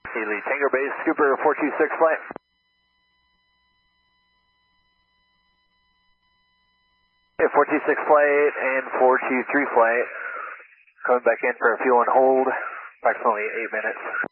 Ely Tango Base, Scooper 426 flight. Yeah, 426 flight and 423 flight. Coming back in for a fuel and hold, approximately 8 minutes.